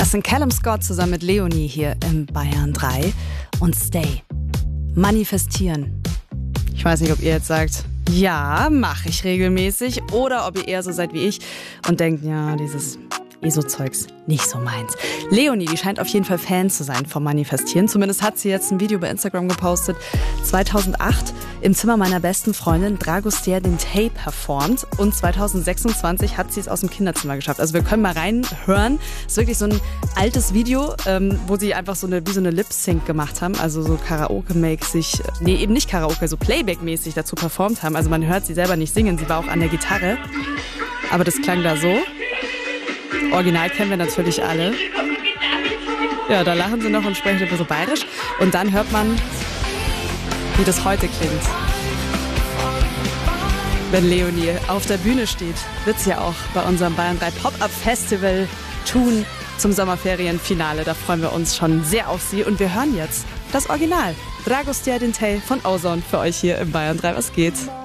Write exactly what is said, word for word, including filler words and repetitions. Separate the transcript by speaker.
Speaker 1: Das sind Callum Scott zusammen mit Leonie hier im Bayern drei und Stay. Manifestieren. Ich weiß nicht, ob ihr jetzt sagt, ja, mache ich regelmäßig, oder ob ihr eher so seid wie ich und denkt, ja, dieses E S O-Zeugs nicht so meins. Leonie, die scheint auf jeden Fall Fan zu sein vom Manifestieren. Zumindest hat sie jetzt ein Video bei Instagram gepostet. zweitausendacht im Zimmer meiner besten Freundin Dragostea Dintei performt und zweitausendsechsundzwanzig hat sie es aus dem Kinderzimmer geschafft. Also wir können mal reinhören. Es ist wirklich so ein altes Video, ähm, wo sie einfach so eine, wie so eine Lip-Sync gemacht haben. Also so Karaoke-mäßig, nee, eben nicht Karaoke, so Playback-mäßig dazu performt haben. Also man hört sie selber nicht singen, sie war auch an der Gitarre. Aber das klang da so. Original kennen wir natürlich alle. Ja, da lachen sie noch und sprechen ein bisschen bayerisch. Und dann hört man, wie das heute klingt. Wenn Leonie auf der Bühne steht, wird sie ja auch bei unserem Bayern drei Pop-Up Festival tun zum Sommerferienfinale. Da freuen wir uns schon sehr auf sie. Und wir hören jetzt das Original. Dragostea Dintei von Ozone für euch hier im Bayern drei. Was geht?